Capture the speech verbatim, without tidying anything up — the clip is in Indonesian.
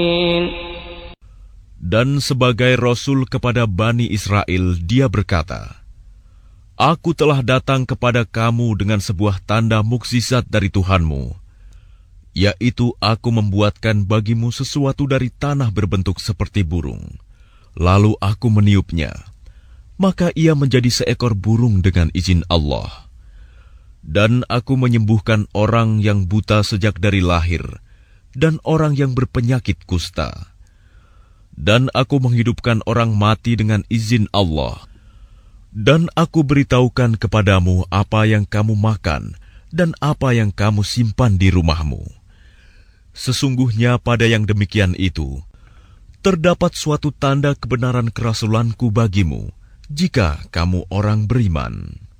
Dan sebagai Rasul kepada Bani Israel, dia berkata, Aku telah datang kepada kamu dengan sebuah tanda mukjizat dari Tuhanmu, yaitu aku membuatkan bagimu sesuatu dari tanah berbentuk seperti burung. Lalu aku meniupnya, maka ia menjadi seekor burung dengan izin Allah. Dan aku menyembuhkan orang yang buta sejak dari lahir, dan orang yang berpenyakit kusta. Dan aku menghidupkan orang mati dengan izin Allah. Dan aku beritahukan kepadamu apa yang kamu makan dan apa yang kamu simpan di rumahmu. Sesungguhnya pada yang demikian itu, terdapat suatu tanda kebenaran kerasulanku bagimu, jika kamu orang beriman.